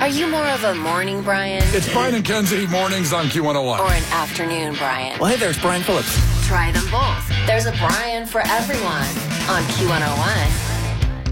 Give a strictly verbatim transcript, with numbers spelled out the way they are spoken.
Are you more of a morning Brian? It's Brian and Kenzie mornings on Q one oh one. Or an afternoon Brian? Well, hey there, it's Brian Phillips. Try them both. There's a Brian for everyone on Q one oh one.